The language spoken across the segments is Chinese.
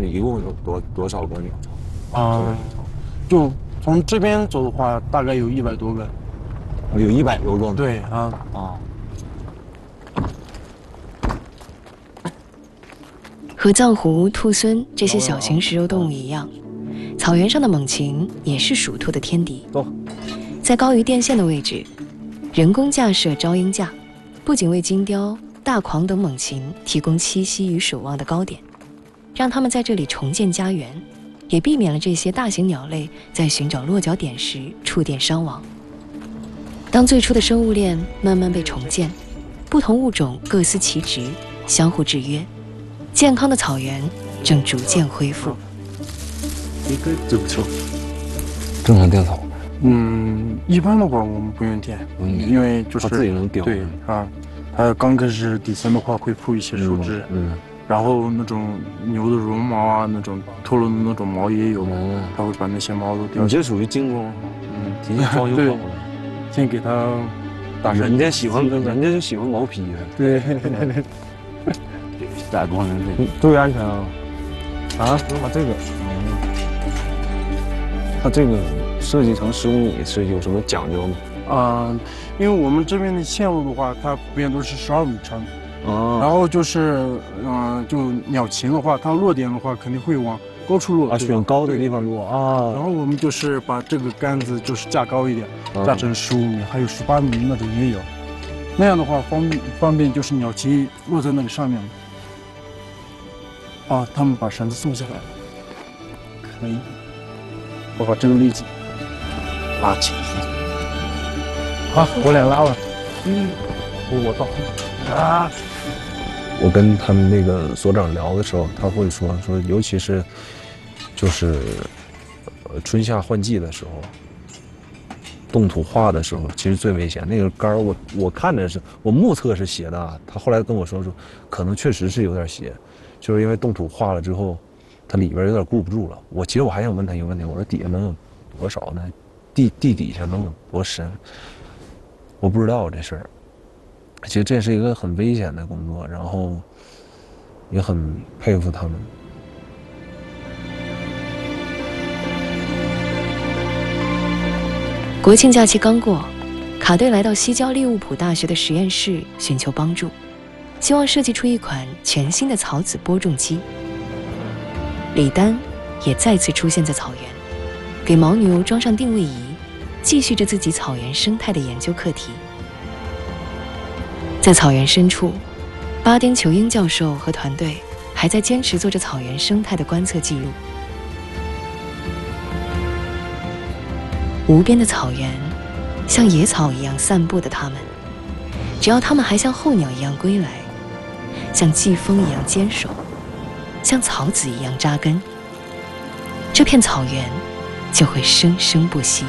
一共有多少个鸟巢？ 就从这边走的话，大概有100多个。 有100多个。 对啊。 和藏狐、兔狲这些小型食肉动物一样，草原上的猛禽也是属兔的天敌。在高于电线的位置，人工架设招鹰架，不仅为金雕、大狂等猛禽提供栖息与守望的高点，让它们在这里重建家园，也避免了这些大型鸟类在寻找落脚点时触电伤亡。当最初的生物链慢慢被重建，不同物种各司其职，相互制约，健康的草原正逐渐恢复。 一个走不错，正常掉草。 一般的话我们不用垫，因为就是它自己能掉。 对啊，它刚开始底层的话会铺一些树枝，然后那种牛的绒毛啊，那种脱落的那种毛也有，它会把那些毛都掉。 你这属于精装，提前装修好了， 先给它打上。 人家就喜欢毛坯的。 对。 打工人注意安全啊！ 它这个，它这个设计成10公里是有什么讲究吗？ 因为我们这边的线路的话，它普遍都是12米长。然后就是，就鸟禽的话，它落点的话肯定会往高处落。 选高的地方落啊。 然后我们就是把这个杆子就是架高一点，架成15米，还有18米那种也有。那样的话方便就是鸟禽落在那个上面。他们把绳子松下来了，可以。我把这个立紧，拉起。好，我俩拉了。我到。 我跟他们那个所长聊的时候，他会说，尤其是就是春夏换季的时候，冻土化的时候，其实最危险。那个杆儿我看着是我目测是斜的，他后来跟我说可能确实是有点斜。就是因为冻土化了之后，它里边有点固不住了。其实我还想问他一个问题，我说底下能有多少呢？地底下能有多深？我不知道这事儿。其实这是一个很危险的工作，然后也很佩服他们。 国庆假期刚过，卡队来到西郊利物浦大学的实验室寻求帮助。希望设计出一款全新的草籽播种机。李丹也再次出现在草原，给牦牛装上定位仪，继续着自己草原生态的研究课题。在草原深处，巴丁裘英教授和团队还在坚持做着草原生态的观测记录。无边的草原，像野草一样散步的它们，只要它们还像候鸟一样归来，像季风一样坚守，像草籽一样扎根，这片草原就会生生不息。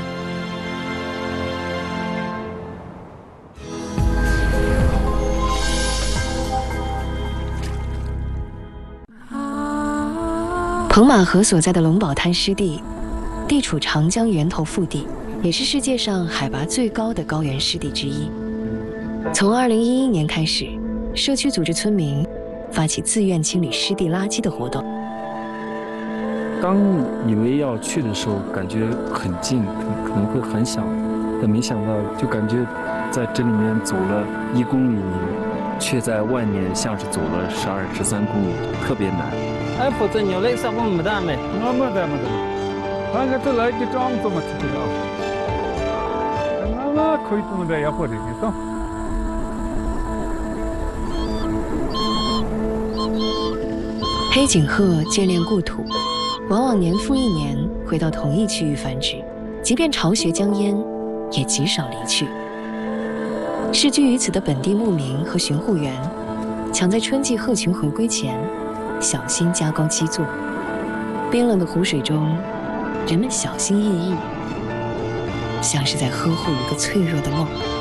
彭马河所在的龙宝滩湿地，地处长江源头腹地，也是世界上海拔最高的高原湿地之一。从2011年开始，社区组织村民发起自愿清理湿地垃圾的活动。 刚以为要去的时候，感觉很近，可能会很想，但没想到就感觉在这里面走了1公里，却在外面像是走了12、13公里，特别难。 哎，否则牛类啥不没得没？ 没得，那个这来就装这么吃的，那可以这么的也不得动。 黑颈鹤眷恋故土，往往年复一年回到同一区域繁殖，即便巢穴将淹，也极少离去。世居于此的本地牧民和巡护员，抢在春季鹤群回归前，小心加高基座。冰冷的湖水中，人们小心翼翼，像是在呵护一个脆弱的梦。